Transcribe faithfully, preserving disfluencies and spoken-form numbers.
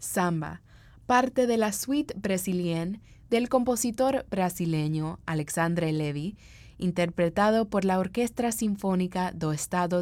Samba, parte de la suite brésilienne del compositor brasileño Alexandre Levy, interpretado por la Orquesta Sinfónica do Estado